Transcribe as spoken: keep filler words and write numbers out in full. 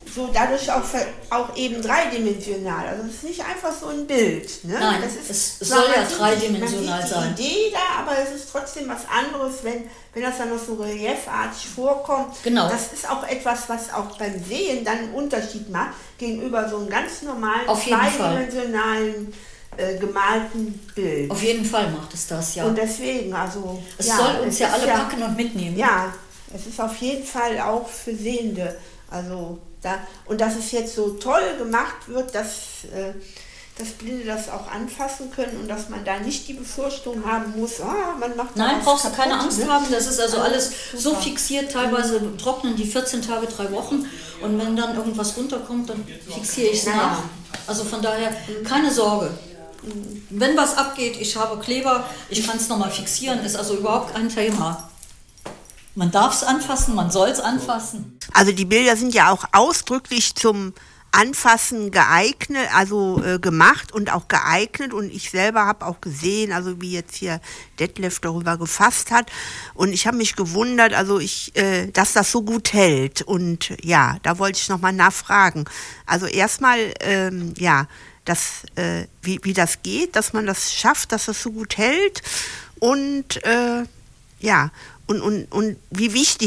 so dadurch auch, auch eben dreidimensional. Also es ist nicht einfach so ein Bild. Ne? Nein, das ist, es, es soll ja dreidimensional man sein. Die Idee da, aber es ist trotzdem was anderes, wenn, wenn das dann noch so reliefartig vorkommt. Genau. Das ist auch etwas, was auch beim Sehen dann einen Unterschied macht gegenüber so einem ganz normalen, Auf jeden zweidimensionalen äh, gemalten Bild. Auf jeden Fall macht es das, ja. Und deswegen, also... Es ja, soll uns es ja alle ja, packen und mitnehmen. Ja, es ist auf jeden Fall auch für Sehende. Also da, und dass es jetzt so toll gemacht wird, dass, äh, dass Blinde das auch anfassen können und dass man da nicht die Befürchtung haben muss, ah, man macht da Nein, was brauchst du kaputt, keine Angst ne? haben, das ist also alles super. so fixiert, teilweise trocknen die vierzehn Tage, drei Wochen und wenn dann irgendwas runterkommt, dann fixiere ich es Naja. nach. Also von daher keine Sorge. Wenn was abgeht, ich habe Kleber, ich kann es nochmal fixieren, ist also überhaupt kein Thema. Man darf es anfassen, man soll es anfassen. Also die Bilder sind ja auch ausdrücklich zum Anfassen geeignet, also äh, gemacht und auch geeignet. Und ich selber habe auch gesehen, also wie jetzt hier Detlef darüber gefasst hat. Und ich habe mich gewundert, also ich, äh, dass das so gut hält. Und ja, da wollte ich nochmal nachfragen. Also erstmal, ähm, ja, das, äh, wie, wie das geht, dass man das schafft, dass das so gut hält. Und äh, ja, und, und, und wie wichtig